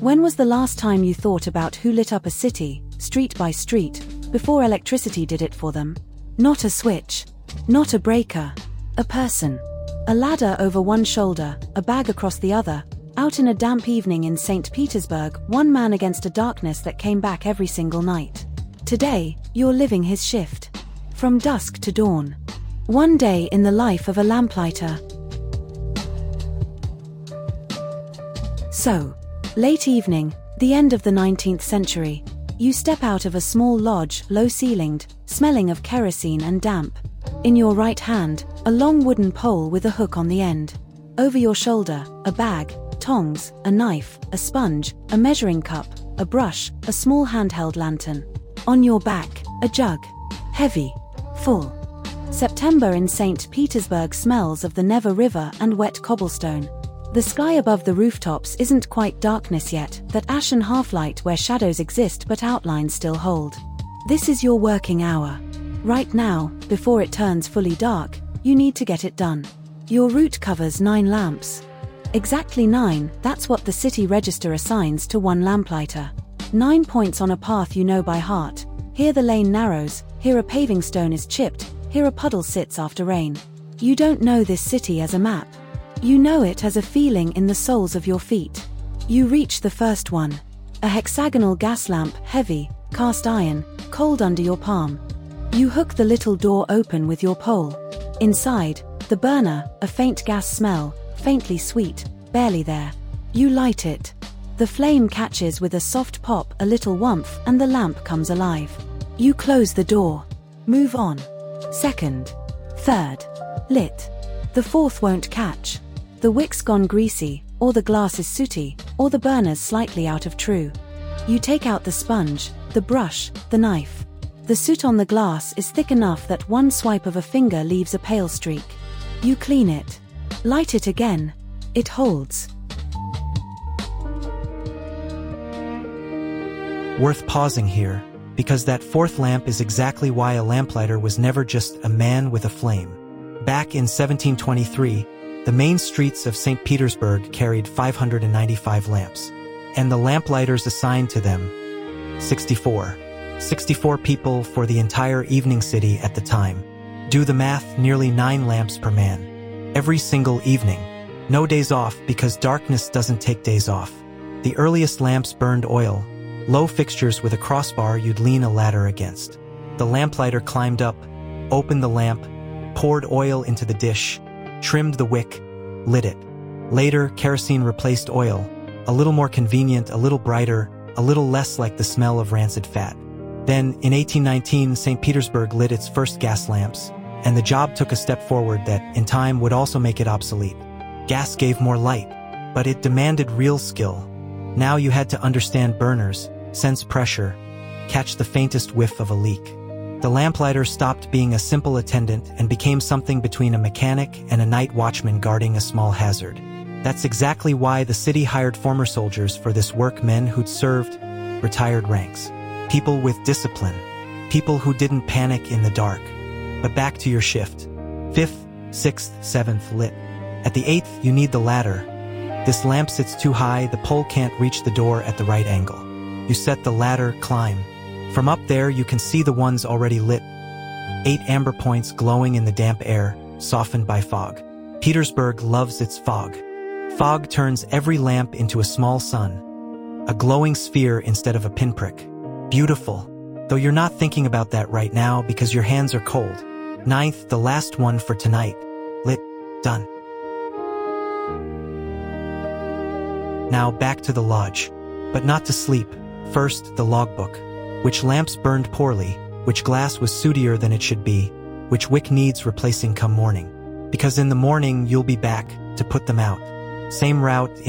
When was the last time you thought about who lit up a city, street by street, before electricity did it for them? Not a switch. Not a breaker. A person. A ladder over one shoulder, a bag across the other. Out in a damp evening in St. Petersburg, one man against a darkness that came back every single night. Today, you're living his shift. From dusk to dawn. One day in the life of a lamplighter. So, late evening, the end of the 19th century. You step out of a small lodge, low-ceilinged, smelling of kerosene and damp. In your right hand, a long wooden pole with a hook on the end. Over your shoulder, a bag, tongs, a knife, a sponge, a measuring cup, a brush, a small handheld lantern. On your back, a jug. Heavy. Full. September in St. Petersburg smells of the Neva River and wet cobblestone. The sky above the rooftops isn't quite darkness yet, that ashen half-light where shadows exist but outlines still hold. This is your working hour. Right now, before it turns fully dark, you need to get it done. Your route covers 9 lamps. Exactly 9, that's what the city register assigns to one lamplighter. 9 points on a path you know by heart. Here the lane narrows, here a paving stone is chipped, here a puddle sits after rain. You don't know this city as a map. You know it as a feeling in the soles of your feet. You reach the first one. A hexagonal gas lamp, heavy, cast iron, cold under your palm. You hook the little door open with your pole. Inside, the burner, a faint gas smell, faintly sweet, barely there. You light it. The flame catches with a soft pop, a little warmth, and the lamp comes alive. You close the door. Move on. Second. Third. Lit. The fourth won't catch. The wick's gone greasy, or the glass is sooty, or the burner's slightly out of true. You take out the sponge, the brush, the knife. The soot on the glass is thick enough that one swipe of a finger leaves a pale streak. You clean it. Light it again. It holds. Worth pausing here, because that fourth lamp is exactly why a lamplighter was never just a man with a flame. Back in 1723, the main streets of St. Petersburg carried 595 lamps, and the lamplighters assigned to them 64. 64 people for the entire evening city at the time. Do the math, nearly 9 lamps per man. Every single evening. No days off because darkness doesn't take days off. The earliest lamps burned oil, low fixtures with a crossbar you'd lean a ladder against. The lamplighter climbed up, opened the lamp, poured oil into the dish, trimmed the wick, lit it. Later, kerosene replaced oil, a little more convenient, a little brighter, a little less like the smell of rancid fat. Then, in 1819, St. Petersburg lit its first gas lamps, and the job took a step forward that, in time, would also make it obsolete. Gas gave more light, but it demanded real skill. Now you had to understand burners, sense pressure, catch the faintest whiff of a leak. The lamplighter stopped being a simple attendant and became something between a mechanic and a night watchman guarding a small hazard. That's exactly why the city hired former soldiers for this work, men who'd served retired ranks. People with discipline. People who didn't panic in the dark. But back to your shift. 5th, 6th, 7th lit. At the 8th, you need the ladder. This lamp sits too high, the pole can't reach the door at the right angle. You set the ladder, climb. From up there, you can see the ones already lit. 8 amber points glowing in the damp air, softened by fog. Petersburg loves its fog. Fog turns every lamp into a small sun. A glowing sphere instead of a pinprick. Beautiful. Though you're not thinking about that right now because your hands are cold. 9th, the last one for tonight. Lit. Done. Now back to the lodge. But not to sleep. First, the logbook. Which lamps burned poorly, which glass was sootier than it should be, which wick needs replacing come morning. Because in the morning you'll be back to put them out. Same route